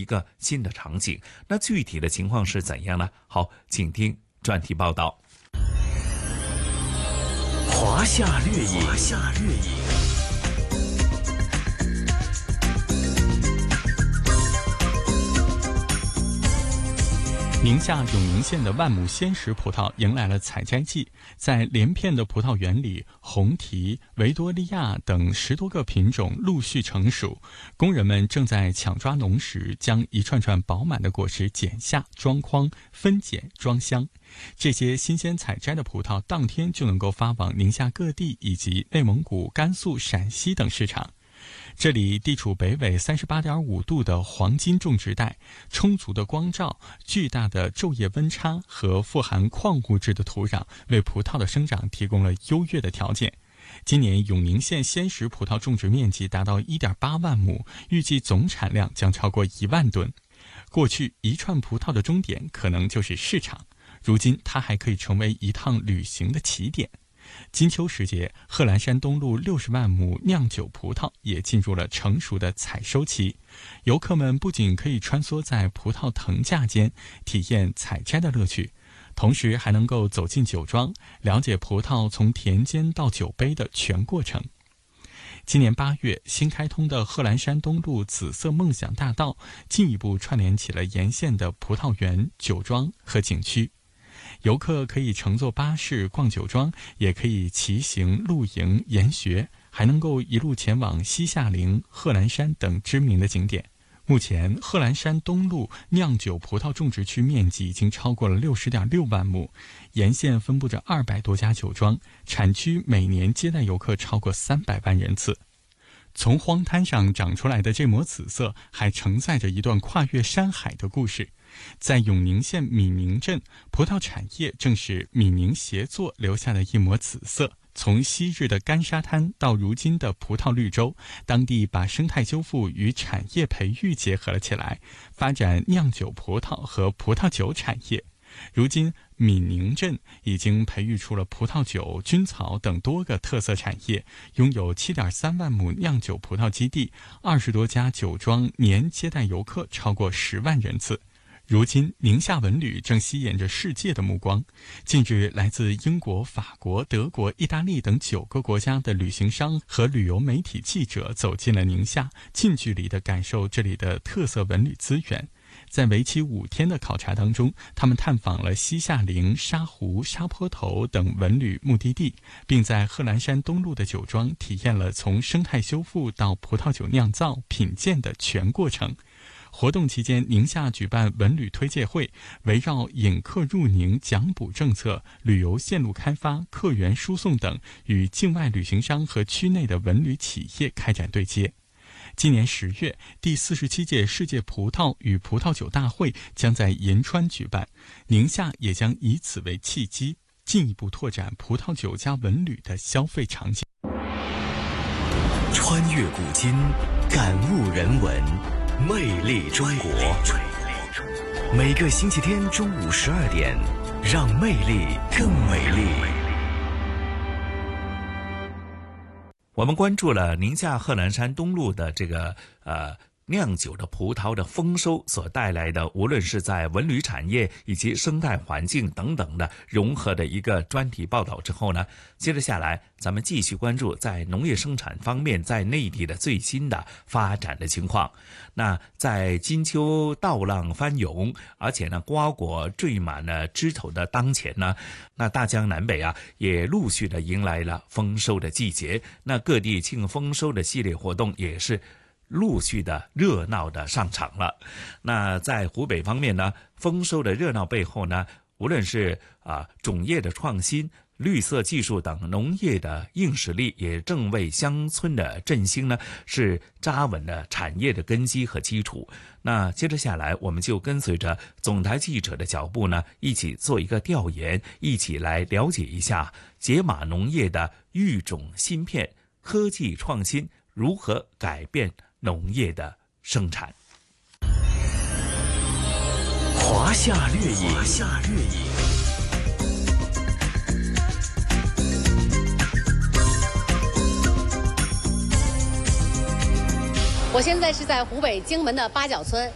个新的场景。那具体的情况是怎样呢？好，请听专题报道。 华夏掠影，华夏掠影。 宁夏永宁县的万亩鲜食葡萄迎来了采摘季，在连片的葡萄园里，红提、维多利亚等10多个品种陆续成熟，工人们正在抢抓农时，将一串串饱满的果实剪下、装筐、分拣、装箱。这些新鲜采摘的葡萄当天就能够发往宁夏各地以及内蒙古、甘肃、陕西等市场。这里地处北纬38.5度的黄金种植带，充足的光照、巨大的昼夜温差和富含矿物质的土壤，为葡萄的生长提供了优越的条件。今年永宁县鲜食葡萄种植面积达到1.8万亩，预计总产量将超过1万吨。过去一串葡萄的终点可能就是市场，如今它还可以成为一趟旅行的起点。金秋时节，贺兰山东路60万亩酿酒葡萄也进入了成熟的采收期。游客们不仅可以穿梭在葡萄藤架间，体验采摘的乐趣，同时还能够走进酒庄，了解葡萄从田间到酒杯的全过程。今年8月，新开通的贺兰山东路紫色梦想大道进一步串联起了沿线的葡萄园、酒庄和景区。游客可以乘坐巴士逛酒庄，也可以骑行、露营、研学，还能够一路前往西夏陵、贺兰山等知名的景点。目前，贺兰山东路酿酒葡萄种植区面积已经超过了60.6万亩，沿线分布着200多家酒庄，产区每年接待游客超过300万人次。从荒滩上长出来的这抹紫色，还承载着一段跨越山海的故事。在永宁县闽宁镇，葡萄产业正是闽宁协作留下的一抹紫色。从昔日的干沙滩到如今的葡萄绿洲，当地把生态修复与产业培育结合了起来，发展酿酒葡萄和葡萄酒产业。如今，闽宁镇已经培育出了葡萄酒、菌草等多个特色产业，拥有7.3万亩酿酒葡萄基地，20多家酒庄，年接待游客超过10万人次。如今，宁夏文旅正吸引着世界的目光。近日，来自英国、法国、德国、意大利等9个国家的旅行商和旅游媒体记者走进了宁夏，近距离地感受这里的特色文旅资源。在为期5天的考察当中，他们探访了西夏陵、沙湖、沙坡头等文旅目的地，并在贺兰山东路的酒庄体验了从生态修复到葡萄酒酿造、品鉴的全过程。活动期间，宁夏举办文旅推介会，围绕引客入宁、奖补政策、旅游线路开发、客源输送等，与境外旅行商和区内的文旅企业开展对接。今年10月，第47届世界葡萄与葡萄酒大会将在银川举办，宁夏也将以此为契机，进一步拓展葡萄酒加文旅的消费场景。 穿越古今，感悟人文，魅力中国。每个星期天中午12点，让魅力更美丽。 我们关注了宁夏贺兰山东路的这个酿酒的葡萄的丰收所带来的，无论是在文旅产业以及生态环境等等的融合的一个专题报道之后呢，接着下来咱们继续关注在农业生产方面在内地的最新的发展的情况。那在金秋稻浪翻涌，而且呢瓜果缀满了枝头的当前呢，那大江南北也陆续的迎来了丰收的季节，那各地庆丰收的系列活动也是陆续的热闹的上场了。那在湖北方面呢，丰收的热闹背后呢，无论是种业的创新、绿色技术等农业的硬实力，也正为乡村的振兴呢是扎稳了产业的根基和基础。那接着下来，我们就跟随着总台记者的脚步呢，一起做一个调研，一起来了解一下解码农业的育种芯片、科技创新如何改变农业的生产。 华夏掠影，华夏掠影。 我现在是在湖北荆门的八角村，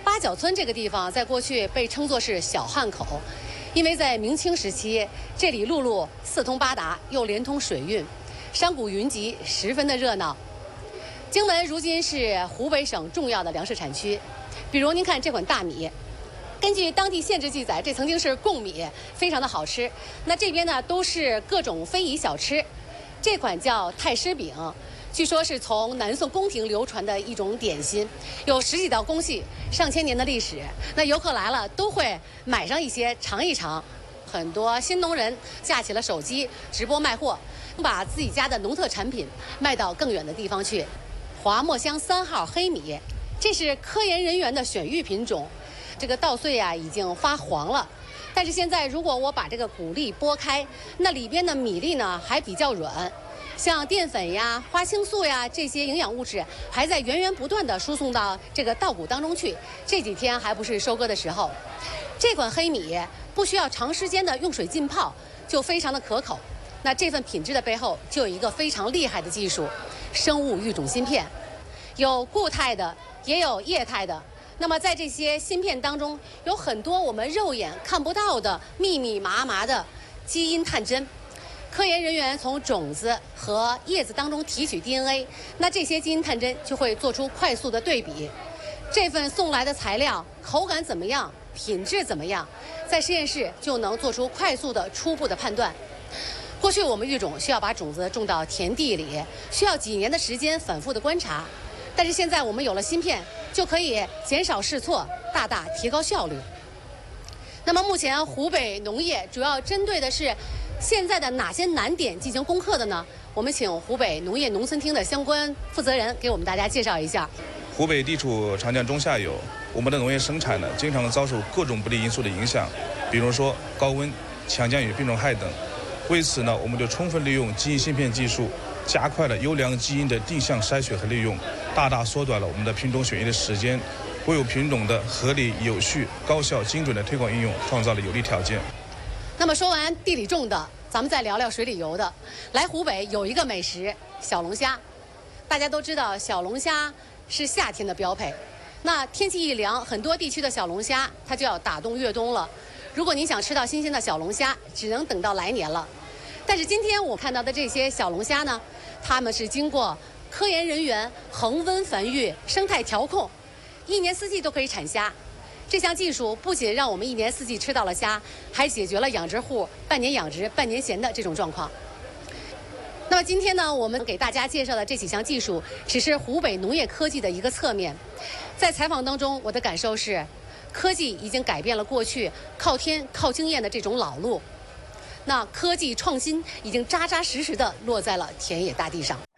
八角村这个地方在过去被称作是小汉口，因为在明清时期，这里陆路四通八达，又连通水运，商贾云集，十分的热闹。荆门如今是湖北省重要的粮食产区，比如您看这款大米，根据当地县志记载，这曾经是贡米，非常的好吃。那这边呢都是各种非遗小吃，这款叫太师饼，据说是从南宋宫廷流传的一种点心，有10几道工序，上千年的历史。那游客来了都会买上一些尝一尝。很多新农人架起了手机直播卖货，把自己家的农特产品卖到更远的地方去。华墨乡3号黑米，这是科研人员的选育品种，这个稻穗啊已经发黄了，但是现在如果我把这个谷粒剥开，那里边的米粒呢还比较软，像淀粉呀、花青素呀这些营养物质还在源源不断地输送到这个稻谷当中去。这几天还不是收割的时候，这款黑米不需要长时间的用水浸泡，就非常的可口。那这份品质的背后就有一个非常厉害的技术——生物育种芯片，有固态的，也有液态的。那么在这些芯片当中，有很多我们肉眼看不到的密密麻麻的基因探针。科研人员从种子和叶子当中提取 DNA， 那这些基因探针就会做出快速的对比，这份送来的材料口感怎么样，品质怎么样，在实验室就能做出快速的初步的判断。过去我们育种需要把种子种到田地里，需要几年的时间反复的观察，但是现在我们有了芯片，就可以减少试错，大大提高效率。那么目前湖北农业主要针对的是现在的哪些难点进行攻克的呢？我们请湖北农业农村厅的相关负责人给我们大家介绍一下。 湖北地处长江中下游，我们的农业生产呢经常遭受各种不利因素的影响，比如说高温、强降雨、病虫害等。为此呢，我们就充分利用基因芯片技术，加快了优良基因的定向筛选和利用，大大缩短了我们的品种选育的时间，为有品种的合理、有序、高效、精准的推广应用创造了有利条件。 那么说完地里种的，咱们再聊聊水里游的。来湖北有一个美食小龙虾，大家都知道小龙虾是夏天的标配。那天气一凉，很多地区的小龙虾它就要打冻越冬了。如果您想吃到新鲜的小龙虾，只能等到来年了。但是今天我看到的这些小龙虾呢，它们是经过科研人员恒温繁育、生态调控，1年4季都可以产虾。这项技术不仅让我们1年4季吃到了虾，还解决了养殖户半年养殖半年闲的这种状况。那么今天呢，我们给大家介绍的这几项技术，只是湖北农业科技的一个侧面。在采访当中，我的感受是，科技已经改变了过去靠天靠经验的这种老路。那科技创新已经扎扎实实地落在了田野大地上。